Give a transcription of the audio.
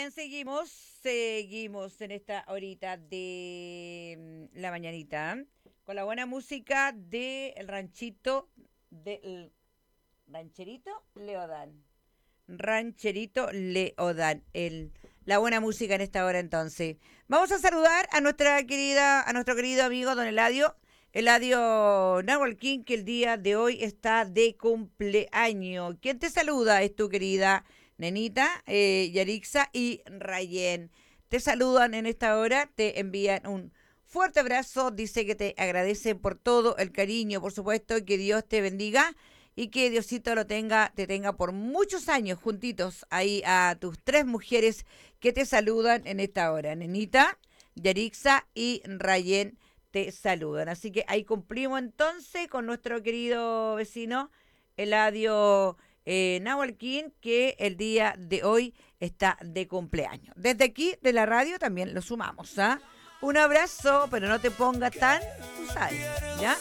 bien, seguimos en esta horita de la mañanita con la buena música del del rancherito Leodán. Rancherito Leodán, la buena música en esta hora entonces. Vamos a saludar a a nuestro querido amigo don Eladio Nahualquín, que el día de hoy está de cumpleaños. ¿Quién te saluda? Es tu querida nenita, Yarixa y Rayen. Te saludan en esta hora, te envían un fuerte abrazo, dice que te agradece por todo el cariño, por supuesto, y que Dios te bendiga y que Diosito te tenga por muchos años juntitos ahí a tus tres mujeres que te saludan en esta hora. Nenita, Yarixa y Rayen te saludan. Así que ahí cumplimos entonces con nuestro querido vecino Eladio Nahualquín, que el día de hoy está de cumpleaños. Desde aquí de la radio también lo sumamos, ¿ah? Un abrazo, pero no te pongas tan, tú sabes, ¿ya?